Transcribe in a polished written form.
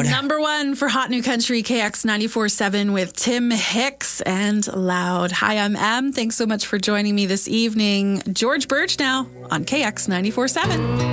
Loud. Number one for Hot New Country, KX 94.7 with Tim Hicks and Loud. Hi, I'm Em. Thanks so much for joining me this evening. George Burge now on KX 94.7.